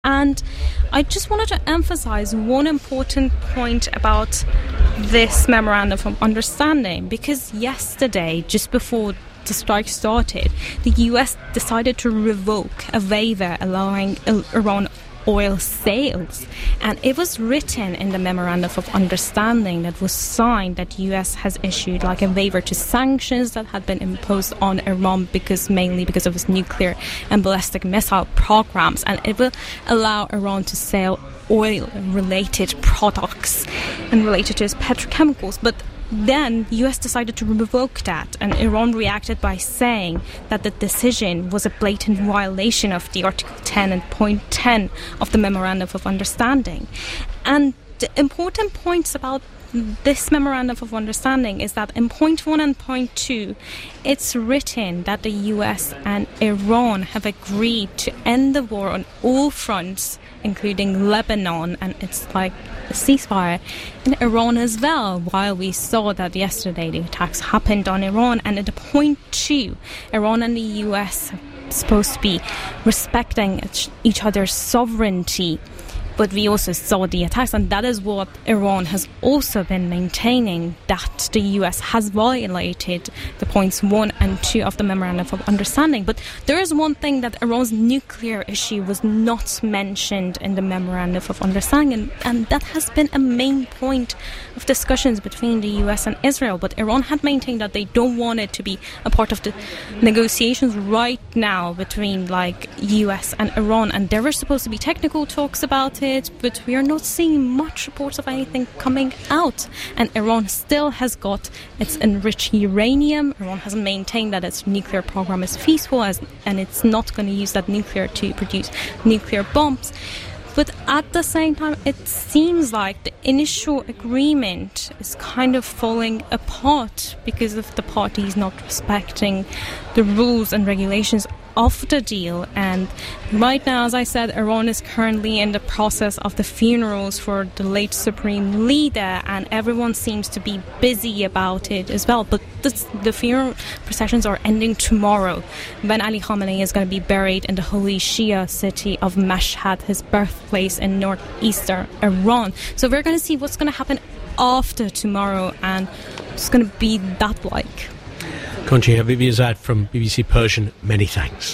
And I just wanted to emphasize one important point about this memorandum of understanding, because yesterday, just before the strike started, the US decided to revoke a waiver allowing Iran oil sales, and it was written in the memorandum of understanding that was signed that US has issued like a waiver to sanctions that had been imposed on Iran mainly because of its nuclear and ballistic missile programs, and it will allow Iran to sell oil-related products and related to its petrochemicals. But then US decided to revoke that, and Iran reacted by saying that the decision was a blatant violation of the Article 10 and Point 10 of the Memorandum of Understanding. And the important points about this Memorandum of Understanding is that in Point 1 and Point 2, it's written that the US and Iran have agreed to end the war on all fronts, including Lebanon, and it's like a ceasefire in Iran as well, while we saw that yesterday the attacks happened on Iran. And at Point 2, Iran and the US are supposed to be respecting each other's sovereignty. But we also saw the attacks, and that is what Iran has also been maintaining, that the US has violated the points 1 and 2 of the Memorandum of Understanding. But there is one thing, that Iran's nuclear issue was not mentioned in the Memorandum of Understanding, and that has been a main point of discussions between the US and Israel. But Iran had maintained that they don't want it to be a part of the negotiations right now between like US and Iran, and there were supposed to be technical talks about it, but we are not seeing much reports of anything coming out. And Iran still has got its enriched uranium. Iran has maintained that its nuclear program is feasible, and it's not going to use that nuclear to produce nuclear bombs. But at the same time, it seems like the initial agreement is kind of falling apart because of the parties not respecting the rules and regulations of the deal. And right now, as I said, Iran is currently in the process of the funerals for the late supreme leader, and everyone seems to be busy about it as well. But the funeral processions are ending tomorrow, when Ali Khamenei is going to be buried in the holy Shia city of Mashhad, his birthplace in northeastern Iran. So we're going to see what's going to happen after tomorrow, and it's going to be that like. Gonçe Habibizad from BBC Persian, many thanks.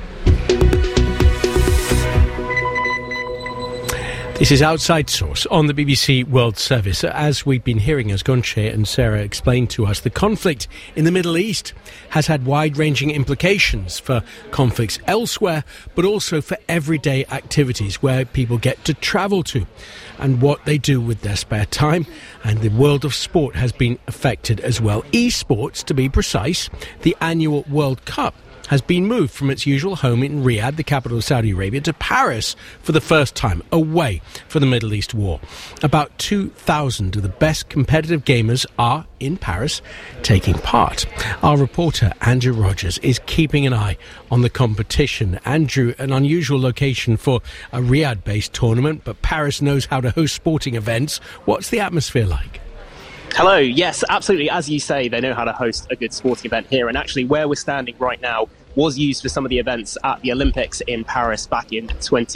This is Outside Source on the BBC World Service. As we've been hearing, as Gonçe and Sarah explained to us, the conflict in the Middle East has had wide-ranging implications for conflicts elsewhere, but also for everyday activities where people get to travel to and what they do with their spare time. And the world of sport has been affected as well. Esports, to be precise, the annual World Cup, has been moved from its usual home in Riyadh, the capital of Saudi Arabia, to Paris for the first time, away from the Middle East war. About 2,000 of the best competitive gamers are in Paris taking part. Our reporter, Andrew Rogers, is keeping an eye on the competition. Andrew, an unusual location for a Riyadh-based tournament, but Paris knows how to host sporting events. What's the atmosphere like? Hello. Yes, absolutely. As you say, they know how to host a good sporting event here. And actually, where we're standing right now was used for some of the events at the Olympics in Paris back in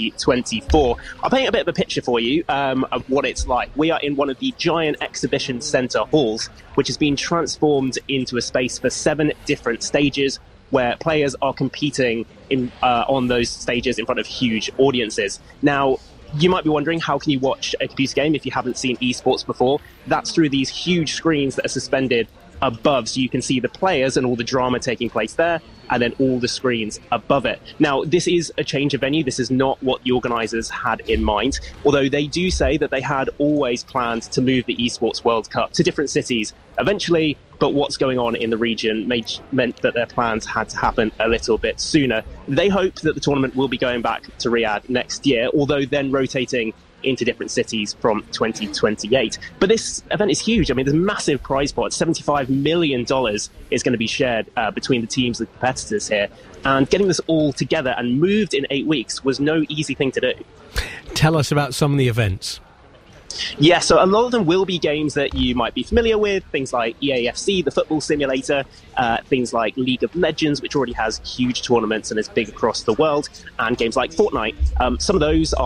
2024. I'll paint a bit of a picture for you of what it's like. We are in one of the giant exhibition centre halls, which has been transformed into a space for 7 different stages where players are competing on those stages in front of huge audiences. Now, you might be wondering, how can you watch a computer game if you haven't seen esports before? That's through these huge screens that are suspended above, so you can see the players and all the drama taking place there, and then all the screens above it. Now, this is a change of venue. This is not what the organisers had in mind, although they do say that they had always planned to move the Esports World Cup to different cities eventually, but what's going on in the region meant that their plans had to happen a little bit sooner. They hope that the tournament will be going back to Riyadh next year, although then rotating into different cities from 2028. But this event is huge. I mean, there's a massive prize pot. $75 million is going to be shared between the teams, the competitors here. And getting this all together and moved in 8 weeks was no easy thing to do. Tell us about some of the events. Yeah, so a lot of them will be games that you might be familiar with, things like EAFC, the football simulator, things like League of Legends, which already has huge tournaments and is big across the world, and games like Fortnite. Some of those are